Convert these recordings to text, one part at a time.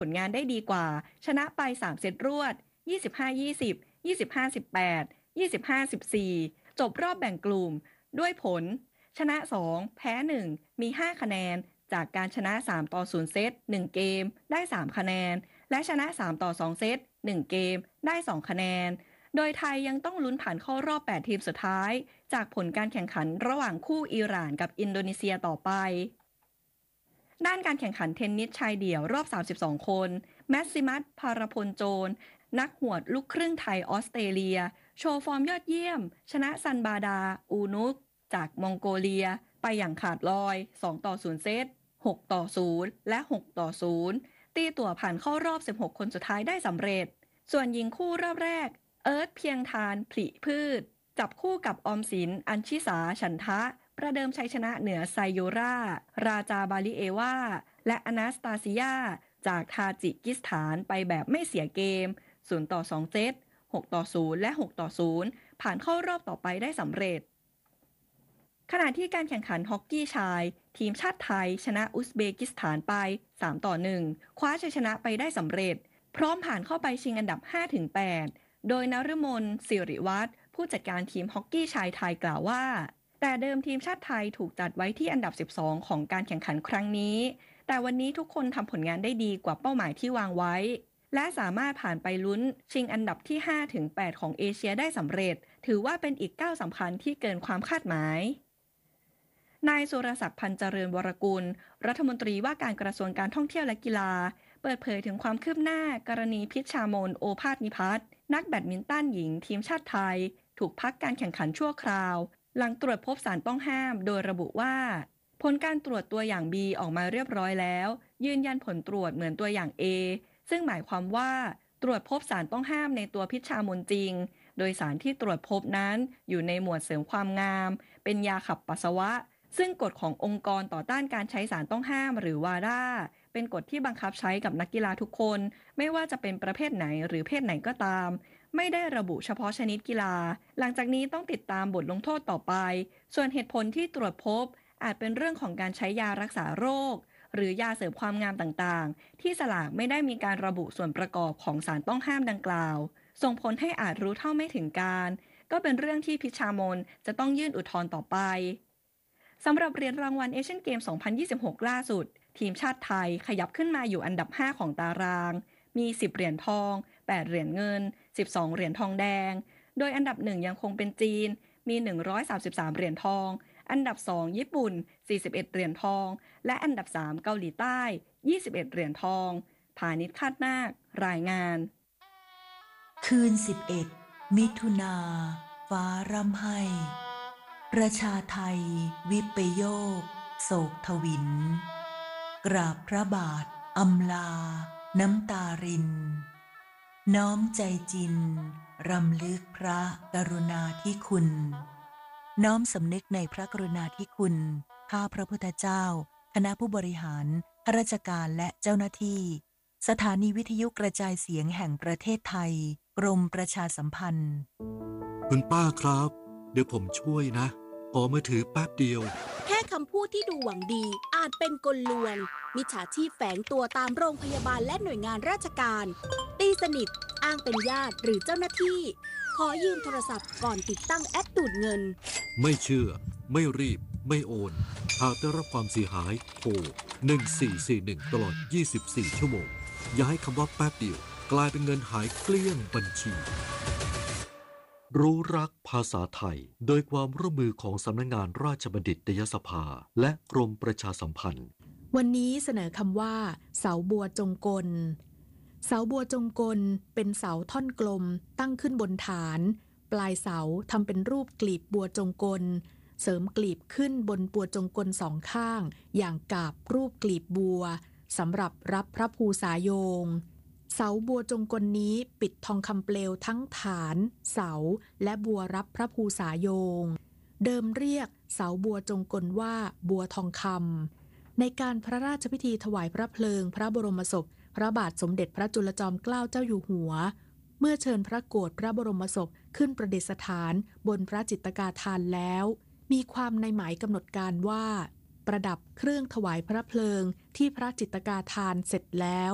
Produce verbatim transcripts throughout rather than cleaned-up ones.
ผลงานได้ดีกว่าชนะไปสามเซตรวดยี่สิบห้า ยี่สิบ ยี่สิบห้า สิบแปด ยี่สิบห้า สิบสี่จบรอบแบ่งกลุ่มด้วยผลชนะสองแพ้หนึ่งมีห้าคะแนนจากการชนะสามต่อศูนย์เซตหนึ่งเกมได้สามคะแนนและชนะสามต่อสองเซตหนึ่งเกมได้สองคะแนนโดยไทยยังต้องลุ้นผ่านเข้ารอบแปดทีมสุดท้ายจากผลการแข่งขันระหว่างคู่อิหร่านกับอินโดนีเซียต่อไปด้านการแข่งขันเทนนิสชายเดี่ยวรอบสามสิบสองคนแมสซิมัสพารพลโจรนักหวดลูกครึ่งไทยออสเตรเลียโชว์ฟอร์มยอดเยี่ยมชนะซันบาดาอูนุกจากมองโกเลียไปอย่างขาดลอยสองต่อศูนย์เซตหกต่อศูนย์และหกต่อศูนย์ตีตั๋วผ่านเข้ารอบสิบหกคนสุดท้ายได้สำเร็จส่วนหญิงคู่รอบแรกเอิร์ธเพียงทานผลิพืชจับคู่กับออมสินอัญชิสาฉันทะประเดิมชัยชนะเหนือไซโยราราจาบาลิเอวาและอนาสตาซิยาจากทาจิกิสถานไปแบบไม่เสียเกมศูนย์ต่อสองเซตหกต่อศูนย์และหกต่อศูนย์ผ่านเข้ารอบต่อไปได้สำเร็จขณะที่การแข่งขันฮอกกี้ชายทีมชาติไทยชนะอุซเบกิสถานไปสามต่อหนึ่งคว้าชัยชนะไปได้สำเร็จพร้อมผ่านเข้าไปชิงอันดับ ห้าถึงแปด โดยนฤมลศิริวัฒน์ผู้จัดการทีมฮอกกี้ชายไทยกล่าวว่าแต่เดิมทีมชาติไทยถูกจัดไว้ที่อันดับสิบสองของการแข่งขันครั้งนี้แต่วันนี้ทุกคนทำผลงานได้ดีกว่าเป้าหมายที่วางไว้และสามารถผ่านไปลุ้นชิงอันดับที่ ห้าถึงแปด ของเอเชียได้สำเร็จถือว่าเป็นอีกก้าวสำคัญที่เกินความคาดหมายนายสุรศักดิ์พันธ์เจริญวรกุลรัฐมนตรีว่าการกระทรวงการท่องเที่ยวและกีฬาเปิดเผยถึงความคืบหน้ากรณีพิชชามนโอภาสนิพัฒน์นักแบดมินตันหญิงทีมชาติไทยถูกพักการแข่งขันชั่วคราวหลังตรวจพบสารต้องห้ามโดยระบุว่าผลการตรวจตัวอย่าง B ออกมาเรียบร้อยแล้วยืนยันผลตรวจเหมือนตัวอย่าง A ซึ่งหมายความว่าตรวจพบสารต้องห้ามในตัวพิชชามนจริงโดยสารที่ตรวจพบนั้นอยู่ในหมวดเสริมความงามเป็นยาขับปัสสาวะซึ่งกฎขององค์กรต่อต้านการใช้สารต้องห้ามหรือวาดาเป็นกฎที่บังคับใช้กับนักกีฬาทุกคนไม่ว่าจะเป็นประเภทไหนหรือเพศไหนก็ตามไม่ได้ระบุเฉพาะชนิดกีฬาหลังจากนี้ต้องติดตามบทลงโทษต่อไปส่วนเหตุผลที่ตรวจพบอาจเป็นเรื่องของการใช้ยารักษาโรคหรือยาเสริมความงามต่างๆที่สลากไม่ได้มีการระบุส่วนประกอบของสารต้องห้ามดังกล่าวส่งผลให้อาจรู้เท่าไม่ถึงการก็เป็นเรื่องที่พิชชามนจะต้องยื่นอุทธรณ์ต่อไปสำหรับเหรียญรางวัลเอเชียนเกม สองพันยี่สิบหก ล่าสุดทีมชาติไทยขยับขึ้นมาอยู่อันดับ ห้า ของตารางมีสิบเหรียญทองแปดเหรียญเงินสิบสองเหรียญทองแดงโดยอันดับหนึ่งยังคงเป็นจีนมีหนึ่งร้อยสามสิบสามเหรียญทองอันดับสองญี่ปุ่นสี่สิบเอ็ดเหรียญทองและอันดับสามเกาหลีใต้ยี่สิบเอ็ดเหรียญทองพานิชคาดนาครายงานคืนสิบเอ็ดมิถุนาฟ้าร่ำไห้ประชาไทยวิปโยคโศกทวินกราบพระบาทอำลาน้ำตารินน้อมใจจินรำลึกพระกรุณาธิคุณน้อมสำนึกในพระกรุณาธิคุณข้าพระพุทธเจ้าคณะผู้บริหารข้าราชการและเจ้าหน้าที่สถานีวิทยุกระจายเสียงแห่งประเทศไทยกรมประชาสัมพันธ์คุณป้าครับเดี๋ยวผมช่วยนะขอมือถือแป๊บเดียวแค่คำพูดที่ดูหวังดีอาจเป็นกลลวงมิจฉาชีพแฝงตัวตามโรงพยาบาลและหน่วยงานราชการตีสนิทอ้างเป็นญาติหรือเจ้าหน้าที่ขอยืมโทรศัพท์ก่อนติดตั้งแอปดูดเงินไม่เชื่อไม่รีบไม่โอนหากได้รับความเสียหายโทรหนึ่งสี่สี่หนึ่งตลอดยี่สิบสี่ชั่วโมงอย่าให้คำว่าแป๊บเดียวกลายเป็นเงินหายเกลี้ยงบัญชีรู้รักภาษาไทยโดยความร่วมมือของสำนักงานราชบัณฑิตยสภาและกรมประชาสัมพันธ์วันนี้เสนอคำว่าเสาบัวจงกลเสาบัวจงกลเป็นเสาท่อนกลมตั้งขึ้นบนฐานปลายเสาทำเป็นรูปกลีบบัวจงกลเสริมกลีบขึ้นบนบัวจงกลสองข้างอย่างกาบรูปกลีบบัวสำหรับรับพระภูษาโยงเสาบัวจงกลนี้ปิดทองคำเปลวทั้งฐานเสาและบัวรับพระภูษาโยงเดิมเรียกเสาบัวจงกลว่าบัวทองคำในการพระราชพิธีถวายพระเพลิงพระบรมศพพระบาทสมเด็จพระจุลจอมเกล้าเจ้าอยู่หัวเมื่อเชิญพระโกรธพระบรมศพขึ้นประดิษฐานบนพระจิตกาฐานแล้วมีความในหมายกำหนดการว่าประดับเครื่องถวายพระเพลิงที่พระจิตกาฐานเสร็จแล้ว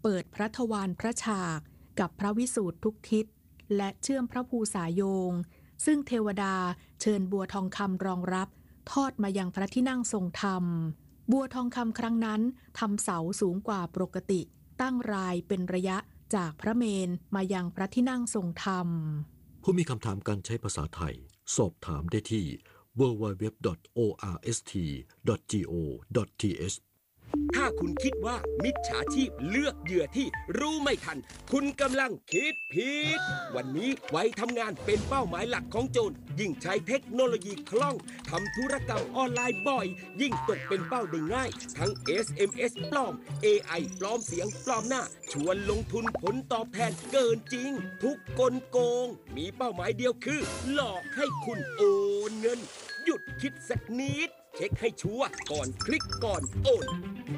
เปิดพระทวารพระฉากกับพระวิสูตรทุกทิศและเชื่อมพระภูษาโยงซึ่งเทวดาเชิญบัวทองคำรองรับทอดมายังพระที่นั่งทรงธรรมบัวทองคำครั้งนั้นทำเสาสูงกว่าปกติตั้งรายเป็นระยะจากพระเมรุมายังพระที่นั่งทรงธรรมผู้มีคำถามการใช้ภาษาไทยสอบถามได้ที่ ดับเบิลยู ดับเบิลยู ดับเบิลยู ดอท โอ อาร์ เอส ที ดอท จี โอ ดอท ที เอชถ้าคุณคิดว่ามิจฉาชีพเลือกเหยื่อที่รู้ไม่ทันคุณกำลังคิดผิดวันนี้ไว้ทำงานเป็นเป้าหมายหลักของโจรยิ่งใช้เทคโนโลยีคล่องทำธุรกรรมออนไลน์บ่อยยิ่งตกเป็นเป้าได้ง่ายทั้ง เอส เอ็ม เอส ปลอม เอ ไอ ปลอมเสียงปลอมหน้าชวนลงทุนผลตอบแทนเกินจริงทุกกลโกงมีเป้าหมายเดียวคือหลอกให้คุณโอนเงินหยุดคิดสักนิดเช็คให้ชัวร์ก่อนคลิกก่อนโอน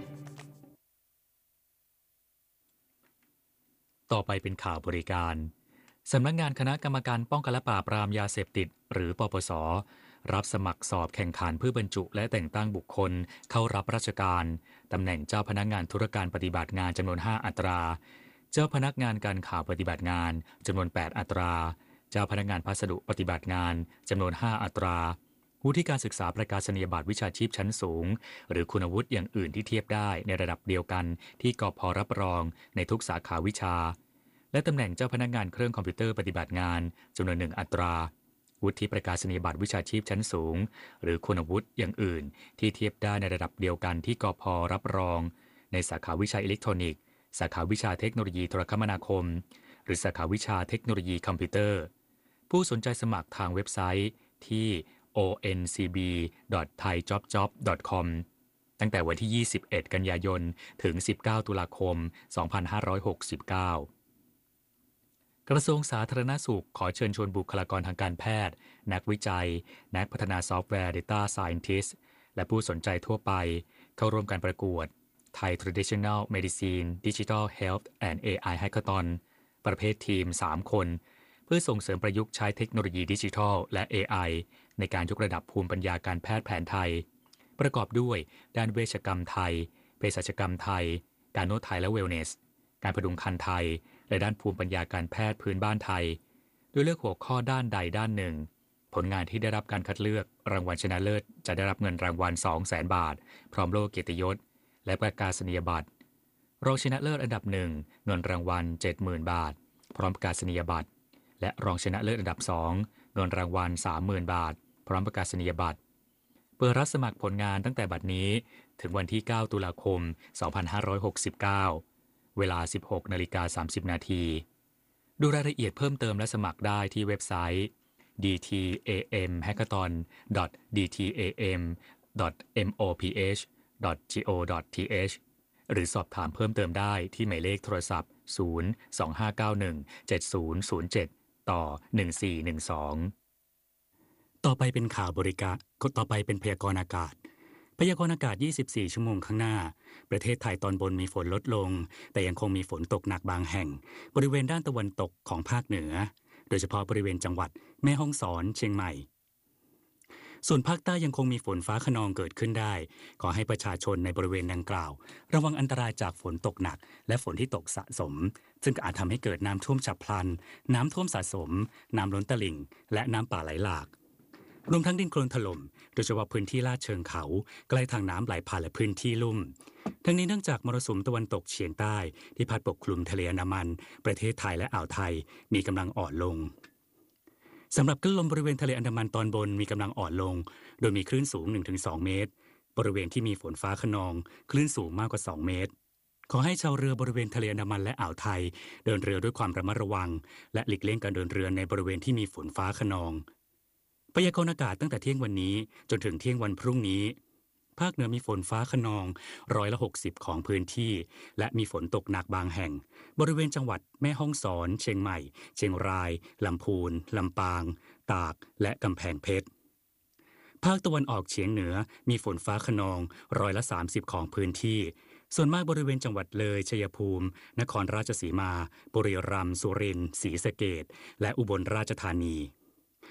ต่อไปเป็นข่าวบริการสำนักงานคณะกรรมการป้องกันและปราบปรามยาเสพติดหรือปปส.รับสมัครสอบแข่งขันเพื่อบรรจุและแต่งตั้งบุคคลเข้ารับราชการตำแหน่งเจ้าพนักงานธุรการปฏิบัติงานจำนวนห้าอัตราเจ้าพนักงานการข่าวปฏิบัติงานจำนวนแปดอัตราเจ้าพนักงานพัสดุปฏิบัติงานจำนวนห้าอัตราวุฒิการศึกษาประกาศนียบัตรวิชาชีพชั้นสูงหรือคุณวุฒิอย่างอื่นที่เทียบได้ในระดับเดียวกันที่กพ.รับรองในทุกสาขาวิชาและตำแหน่งเจ้าพนักงานเครื่องคอมพิวเตอร์ปฏิบัติงานจำนวนหนึ่งอัตราวุฒิประกาศนียบัตรวิชาชีพชั้นสูงหรือคุณวุฒิอย่างอื่นที่เทียบได้ในระดับเดียวกันที่กพ.รับรองในสาขาวิชาอิเล็กทรอนิกส์สาขาวิชาเทคโนโลยีโทรคมนาคมหรือสาขาวิชาเทคโนโลยีคอมพิวเตอร์ผู้สนใจสมัครทางเว็บไซต์ที่ โอ เอ็น ซี บี ดอท ไทย จ็อบ จ็อบ ดอท คอม ตั้งแต่วันที่ยี่สิบเอ็ดกันยายนถึงสิบเก้าตุลาคมสองพันห้าร้อยหกสิบเก้ากระทรวงสาธารณสุขขอเชิญชวนบุคลากรทางการแพทย์นักวิจัยนักพัฒนาซอฟต์แวร์ Data Scientist และผู้สนใจทั่วไปเข้าร่วมการประกวด Thai Traditional Medicine Digital Health and เอ ไอ Hackathon ประเภททีมสามคนเพื่อส่งเสริมประยุกต์ใช้เทคโนโลยีดิจิทัลและ เอ ไอ ในการยกระดับภูมิปัญญาการแพทย์แผนไทยประกอบด้วยด้านเวชกรรมไทยเภสัชกรรมไทยการนวดไทยและเวลเนสการพดุงครรภ์ไทยและด้านภูมิปัญญาการแพทย์พื้นบ้านไทยโดยเลือกหัวข้อด้านใดด้านหนึ่งผลงานที่ได้รับการคัดเลือกรางวัลชนะเลิศจะได้รับเงินรางวัล สองแสน บาทพร้อมโล่เกียรติยศและประกาศนียบัตรรองชนะเลิศอันดับหนึ่งเงินรางวัล เจ็ดหมื่น บาทพร้อมประกาศนียบัตรและรองชนะเลิศอันดับสองเงินรางวัล สามหมื่น บาทพร้อมประกาศนียบัตรเปิดรับสมัครผลงานตั้งแต่บัดนี้ถึงวันที่เก้าตุลาคมสองพันห้าร้อยหกสิบเก้าเวลา สิบหกนาฬิกาสามสิบ นาทีดูรายละเอียดเพิ่มเติมและสมัครได้ที่เว็บไซต์ ดี ที เอ เอ็ม แฮคเกอร์ทอน ดอท ดี ที เอ เอ็ม ดอท เอ็ม โอ พี เอช ดอท จี โอ ดอท ที เอช หรือสอบถามเพิ่มเติมได้ที่หมายเลขโทรศัพท์ ศูนย์ สอง ห้า เก้า หนึ่ง เจ็ด ศูนย์ ศูนย์ เจ็ด ต่อ หนึ่ง สี่ หนึ่ง สอง ต่อไปเป็นข่าวบริการต่อไปเป็นพยากรณ์อากาศพยากรณ์อากาศยี่สิบสี่ชั่วโมงข้างหน้าประเทศไทยตอนบนมีฝนลดลงแต่ยังคงมีฝนตกหนักบางแห่งบริเวณด้านตะวันตกของภาคเหนือโดยเฉพาะบริเวณจังหวัดแม่ฮ่องสอนเชียงใหม่ส่วนภาคใต้ยังคงมีฝนฟ้าคะนองเกิดขึ้นได้ขอให้ประชาชนในบริเวณดังกล่าวระวังอันตรายจากฝนตกหนักและฝนที่ตกสะสมซึ่งอาจทำให้เกิดน้ำท่วมฉับพลันน้ำท่วมสะสมน้ำล้นตลิ่งและน้ำป่าไหลหลากรวมทั้งดินโคลนถล่มโดยเฉพาะพื้นที่ลาดเชิงเขาใกล้ทางน้ำไหลผ่านและพื้นที่ลุ่มทั้งนี้เนื่องจากมรสุมตะวันตกเฉียงใต้ที่พัดปกคลุมทะเลอันดามันประเทศไทยและอ่าวไทยมีกำลังอ่อนลงสำหรับคลื่นลมบริเวณทะเลอันดามันตอนบนมีกำลังอ่อนลงโดยมีคลื่นสูง หนึ่งถึงสอง เมตรบริเวณที่มีฝนฟ้าคะนองคลื่นสูงมากกว่าสองเมตรขอให้ชาวเรือบริเวณทะเลอันดามันและอ่าวไทยเดินเรือด้วยความระมัดระวังและหลีกเลี่ยงการเดินเรือในบริเวณที่มีฝนฟ้าคะนองพยากรณ์อากาศตั้งแต่เที่ยงวันนี้จนถึงเที่ยงวันพรุ่งนี้ภาคเหนือมีฝนฟ้าคะนองร้อยละหกสิบของพื้นที่และมีฝนตกหนักบางแห่งบริเวณจังหวัดแม่ฮ่องสอนเชียงใหม่เชียงรายลำพูนลำปางตากและกำแพงเพชรภาคตะวันออกเฉียงเหนือมีฝนฟ้าคะนองร้อยละสามสิบของพื้นที่ส่วนมากบริเวณจังหวัดเลยชัยภูมินครราชสีมาบุรีรัมย์สุรินทร์ศรีสะเกษและอุบลราชธานี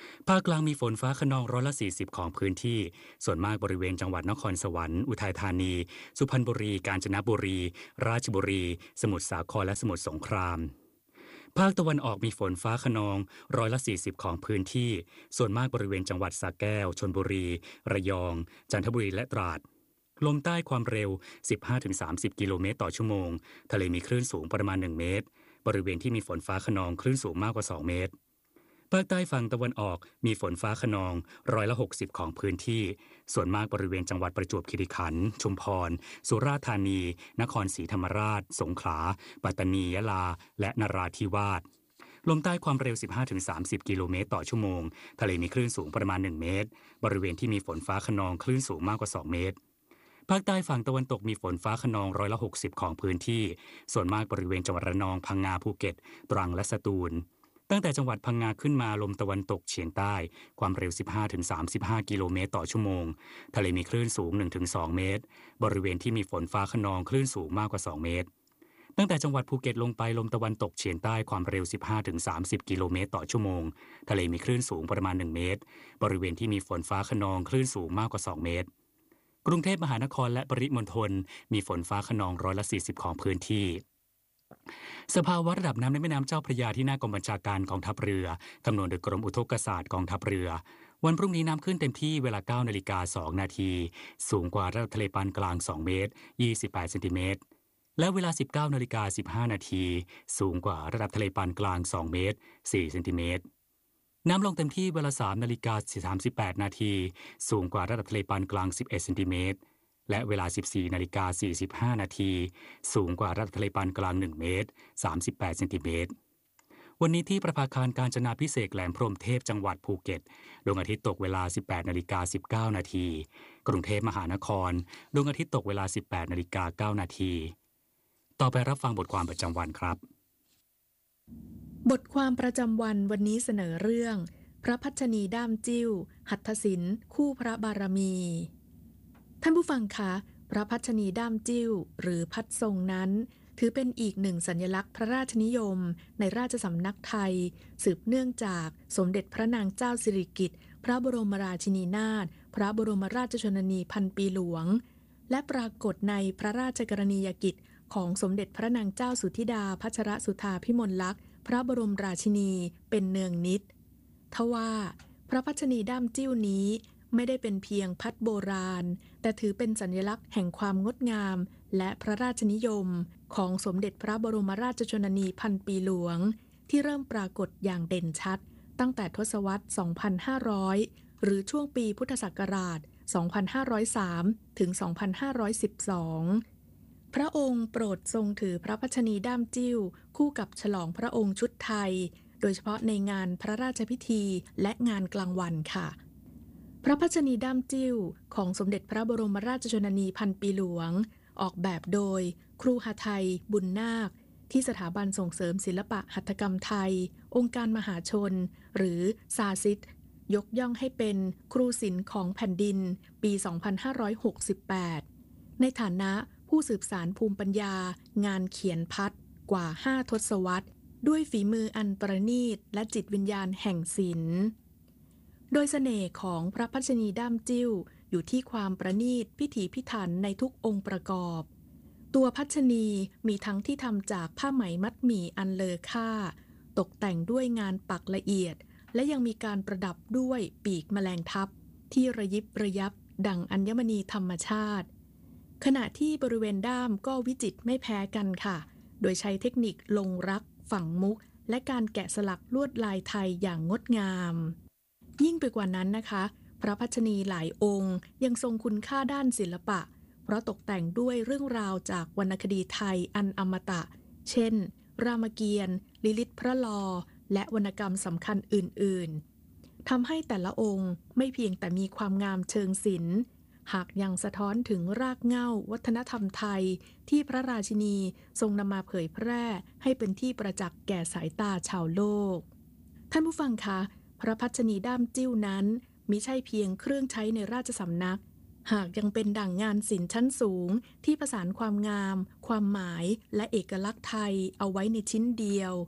ภาคกลางมีฝนฟ้าคะนองร้อยละสี่สิบของพื้นที่ส่วนมากบริเวณจังหวัดนครสวรรค์อุทัยธานีสุพรรณบุรีกาญจนบุรีราชบุรีสมุทรสาครและสมุทรสงครามภาคตะวันออกมีฝนฟ้าคะนองร้อยละสี่สิบของพื้นที่ส่วนมากบริเวณจังหวัดสระแก้วชลบุรีระยองจันทบุรีและตราดลมใต้ความเร็ว สิบห้าถึงสามสิบ กิโลเมตรต่อชั่วโมงทะเลมีคลื่นสูงประมาณหนึ่งเมตรบริเวณที่มีฝนฟ้าคะนองคลื่นสูงมากกว่าสองเมตรภาคใต้ฝั่งตะวันออกมีฝนฟ้าคะนองร้อยละหกสิบของพื้นที่ส่วนมากบริเวณจังหวัดประจวบคีรีขันธ์ชุมพรสุราษฎร์ธานีนครศรีธรรมราชสงขลาปัตตานียะลาและนราธิวาสลมใต้ความเร็ว สิบห้าถึงสามสิบ กิโลเมตรต่อชั่วโมงทะเลมีคลื่นสูงประมาณหนึ่งเมตรบริเวณที่มีฝนฟ้าคะนองคลื่นสูงมากกว่าสองเมตรภาคใต้ฝั่งตะวันตกมีฝนฟ้าคะนองร้อยละหกสิบของพื้นที่ส่วนมากบริเวณจังหวัดระนองพังงาภูเก็ตตรังและสตูลตั้งแต่จังหวัดพังงาขึ้นมาลมตะวันตกเฉียงใต้ความเร็ว สิบห้าถึงสามสิบห้า กิโลเมตรต่อชั่วโมงทะเลมีคลื่นสูง หนึ่งถึงสอง เมตรบริเวณที่มีฝนฟ้าคะนองคลื่นสูงมากกว่าสองเมตรตั้งแต่จังหวัดภูเก็ตลงไปลมตะวันตกเฉียงใต้ความเร็ว สิบห้าถึงสามสิบ กิโลเมตรต่อชั่วโมงทะเลมีคลื่นสูงประมาณหนึ่งเมตรบริเวณที่มีฝนฟ้าคะนองคลื่นสูงมากกว่าสองเมตรกรุงเทพมหานครและปริมณฑลมีฝนฟ้าคะนองร้อยละสี่สิบของพื้นที่สภาวะระดับน้ำในแม่น้ำเจ้าพระยาที่หน้ากองบัญชาการกองทัพเรือคำนวณโดยกรมอุทกศาสตร์กองทัพเรือวันพรุ่งนี้น้ำขึ้นเต็มที่เวลา เก้านาฬิกาสองนาทีสูงกว่าระดับทะเลปานกลางสองเมตรยี่สิบแปดเซนติเมตรและเวลา สิบเก้านาฬิกาสิบห้านาทีสูงกว่าระดับทะเลปานกลางสองเมตรสี่เซนติเมตรน้ำลงเต็มที่เวลา สามนาฬิกาสามสิบแปดนาทีสูงกว่าระดับทะเลปานกลางสิบเอ็ดเซนติเมตรและเวลา สิบสี่นาฬิกาสี่สิบห้านาทีสูงกว่าระดับทะเลปานกลางหนึ่งเมตรสามสิบแปดเซนติเมตรวันนี้ที่ประภาคารกาญจนาภิเษกแหลมพรหมเทพจังหวัดภูเก็ตดวงอาทิตย์ตกเวลา สิบแปดนาฬิกาสิบเก้านาทีกรุงเทพมหานครดวงอาทิตย์ตกเวลา สิบแปดนาฬิกาเก้านาทีต่อไปรับฟังบทความประจำวันครับบทความประจำวันวันนี้เสนอเรื่องพระพัชนีด้ามจิ้วหัตถศิลป์คู่พระบารมีท่านผู้ฟังคะพระพัชนีด้ามจิ้วหรือพัดทรงนั้นถือเป็นอีกหนึ่งสัญลักษณ์พระราชนิยมในราชสำนักไทยสืบเนื่องจากสมเด็จพระนางเจ้าสิริกิติ์พระบรมราชินีนาถพระบรมราชชนนีพันปีหลวงและปรากฏในพระราชกรณียกิจของสมเด็จพระนางเจ้าสุธิดาพัชรสุธาพิมลลักษณ์พระบรมราชินีเป็นเนืองนิดทว่าพระพัชนีด้ามจิ้วนี้ไม่ได้เป็นเพียงพัดโบราณแต่ถือเป็นสัญลักษณ์แห่งความงดงามและพระราชนิยมของสมเด็จพระบรมราชชนนีพันปีหลวงที่เริ่มปรากฏอย่างเด่นชัดตั้งแต่ทศวรรษ สองพันห้าร้อย หรือช่วงปีพุทธศักราช สองพันห้าร้อยสาม ถึง สองพันห้าร้อยสิบสอง พระองค์โปรดทรงถือพระพัชนีด้ามจิ้วคู่กับฉลองพระองค์ชุดไทยโดยเฉพาะในงานพระราชพิธีและงานกลางวันค่ะพระพัชนีด้ามจิ้วของสมเด็จพระบรมราชชนนีพันปีหลวงออกแบบโดยครูหทัยบุญนาคที่สถาบันส่งเสริมศิลปะหัตถกรรมไทยองค์การมหาชนหรือซาซิสยกย่องให้เป็นครูศิลป์ของแผ่นดินปี สองพันห้าร้อยหกสิบแปด ในฐานะผู้สืบสานภูมิปัญญางานเขียนพัดกว่าห้าทศวรรษด้วยฝีมืออันประณีตและจิตวิญญาณแห่งศิลป์โดยเสน่ห์ของพระพัชนีด้ามจิ้วอยู่ที่ความประณีตพิถีพิถันในทุกองค์ประกอบตัวพัชนีมีทั้งที่ทำจากผ้าไหมมัดหมี่อันเลอค่าตกแต่งด้วยงานปักละเอียดและยังมีการประดับด้วยปีกแมลงทับที่ระยิบระยับดั่งอัญมณีธรรมชาติขณะที่บริเวณด้ามก็วิจิตรไม่แพ้กันค่ะโดยใช้เทคนิคลงรักฝังมุกและการแกะสลักลวดลายไทยอย่างงดงามยิ่งไปกว่านั้นนะคะพระพัชนีหลายองค์ยังทรงคุณค่าด้านศิลปะเพราะตกแต่งด้วยเรื่องราวจากวรรณคดีไทยอันอมตะเช่นรามเกียรติ์ลิลิตพระลอและวรรณกรรมสำคัญอื่นๆทำให้แต่ละองค์ไม่เพียงแต่มีความงามเชิงศิลป์หากยังสะท้อนถึงรากเหง้าวัฒนธรรมไทยที่พระราชินีทรงนำมาเผยแพร่ให้เป็นที่ประจักษ์แก่สายตาชาวโลกท่านผู้ฟังคะพระพัชนีด้ามจิ้วนั้นมิใช่เพียงเครื่องใช้ในราชสำนักหากยังเป็นดั่งงานศิลป์ชั้นสูงที่ประสานความงามความหมายและเอกลักษณ์ไทยเอาไว้ในชิ้นเดียว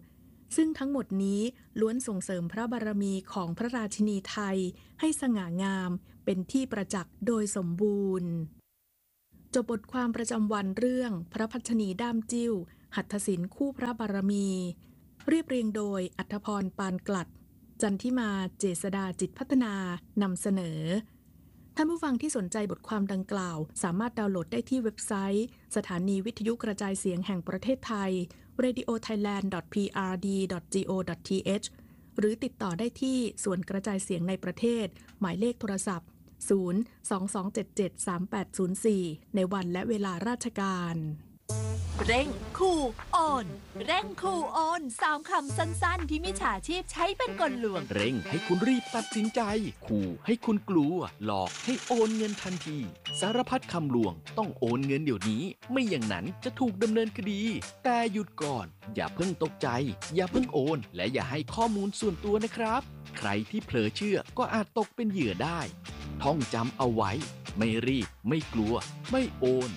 ซึ่งทั้งหมดนี้ล้วนส่งเสริมพระบารมีของพระราชินีไทยให้สง่างามเป็นที่ประจักษ์โดยสมบูรณ์จบบทความประจำวันเรื่องพระพัชนีด้ามจิ้วหัตถศิลป์คู่พระบารมีเรียบเรียงโดยอัธพรปานกลัดจันทิมาเจษดาจิตพัฒนานำเสนอท่านผู้ฟังที่สนใจบทความดังกล่าวสามารถดาวน์โหลดได้ที่เว็บไซต์สถานีวิทยุกระจายเสียงแห่งประเทศไทย เรดิโอไทยแลนด์ ดอท พี อาร์ ดี ดอท จี โอ ดอท ที เอช หรือติดต่อได้ที่ส่วนกระจายเสียงในประเทศหมายเลขโทรศัพท์ ศูนย์ สอง สอง เจ็ด เจ็ด สาม แปด ศูนย์ สี่ ในวันและเวลาราชการเร่งขู่โอนเร่งขู่โอนสามคำสั้นๆที่มิจฉาชีพใช้เป็นกลลวงเร่งให้คุณรีบตัดสินใจขู่ให้คุณกลัวหลอกให้โอนเงินทันทีสารพัดคำลวงต้องโอนเงินเดี๋ยวนี้ไม่อย่างนั้นจะถูกดำเนินคดีแต่หยุดก่อนอย่าเพิ่งตกใจอย่าเพิ่งโอนและอย่าให้ข้อมูลส่วนตัวนะครับใครที่เผลอเชื่อก็อาจตกเป็นเหยื่อได้ท่องจำเอาไว้ไม่รีบไม่กลัวไม่โอน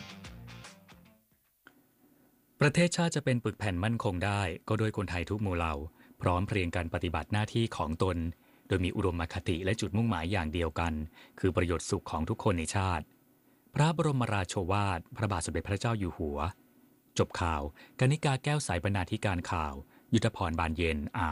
ประเทศชาติจะเป็นปึกแผ่นมั่นคงได้ก็โดยคนไทยทุกหมู่เหล่าพร้อมเพรียงกันปฏิบัติหน้าที่ของตนโดยมีอุดมคติและจุดมุ่งหมายอย่างเดียวกันคือประโยชน์สุขของทุกคนในชาติพระบรมราโชวาทพระบาทสมเด็จพระเจ้าอยู่หัวจบข่าวกนิกาแก้วสายบรรณาธิการข่าวยุทธพรบานเย็นอ่าน